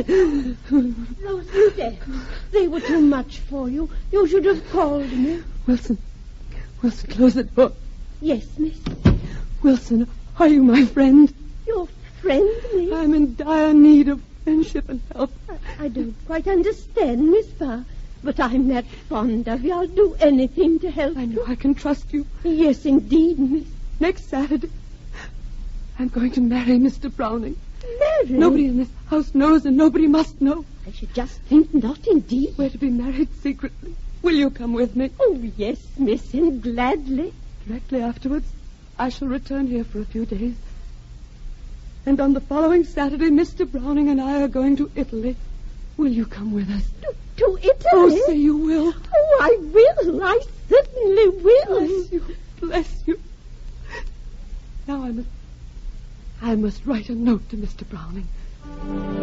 Those steps, they were too much for you. You should have called me. Wilson, close the door. Yes, miss. Wilson, are you my friend? Your friend, miss? I'm in dire need of friendship and help. I don't quite understand, Miss Barr. But I'm that fond of you. I'll do anything to help I know you. I can trust you. Yes, indeed, miss. Next Saturday, I'm going to marry Mr. Browning. Marry? Nobody in this house knows, and nobody must know. I should just think not, indeed. We're to be married secretly. Will you come with me? Oh, yes, miss, and gladly. Directly afterwards, I shall return here for a few days. And on the following Saturday, Mr. Browning and I are going to Italy. Will you come with us? To Italy? Oh, say you will. Oh, I will. I certainly will. Bless you. Bless you. Now I must write a note to Mr. Browning.